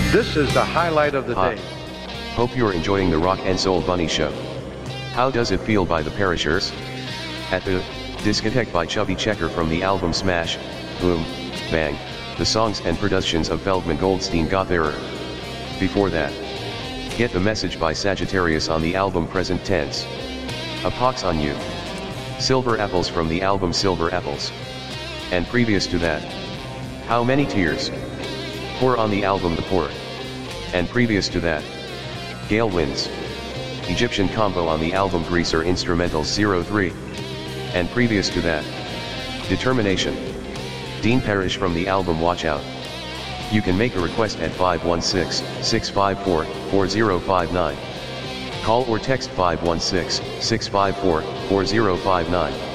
This is the highlight of the Hi. day. Hope you're enjoying the Rock and Soul Bunny Show. How Does It Feel by the Perishers? At the Discotheque by Chubby Checker from the album Smash, Boom, Bang, the songs and productions of Feldman Goldstein Gottherer. Before that, Get the Message by Sagittarius on the album Present Tense. A Pox on You. Silver Apples from the album Silver Apples. And previous to that, How Many Tears? Pour on the album The Pour. And previous to that, Gale Winds. Egyptian Combo on the album Greaser Instrumentals 03. And previous to that, Determination. Dean Parrish from the album Watch Out. You can make a request at 516-654-4059. Call or text 516-654-4059.